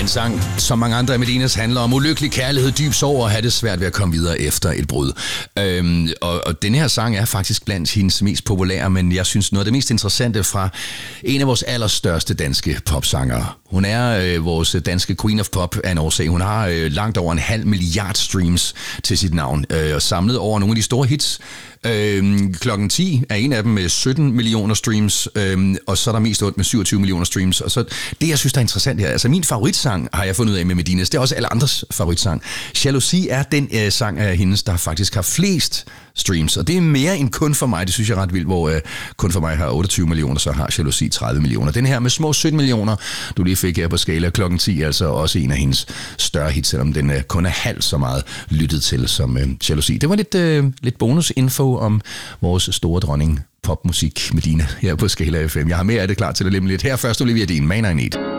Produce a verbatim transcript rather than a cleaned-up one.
En sang, som mange andre af Medinas, handler om ulykkelig kærlighed, dyb sorg og have det svært ved at komme videre efter et brud. Øhm, og, og den her sang er faktisk blandt hendes mest populære, men jeg synes noget af det mest interessante fra en af vores allerstørste danske popsangere. Hun er øh, vores danske Queen of Pop af en årsag. Hun har øh, langt over en halv milliard streams til sit navn, øh, og samlet over nogle af de store hits. Øhm, klokken ti er en af dem med sytten millioner streams, øhm, og så er der mest ondt med syvogtyve millioner streams. Og så det, jeg synes, der er interessant her, altså min favoritsang har jeg fundet ud af med Medinas, det er også alle andres favoritsang. Jalousie er den øh, sang af hendes, der faktisk har flest streams, og det er mere end kun for mig, det synes jeg er ret vildt, hvor øh, kun for mig har otteogtyve millioner, så har Jalousie tredive millioner. Den her med små sytten millioner, du lige fik her på skala klokken ti, altså også en af hendes større hits, selvom den øh, kun er halvt så meget lyttet til som øh, Jalousie. Det var lidt, øh, lidt bonusinfo om vores store dronning popmusik Medina her på Skala F M. Jeg har mere af det klar til at lemme lidt. Her først Olivia Dean, Man I Need.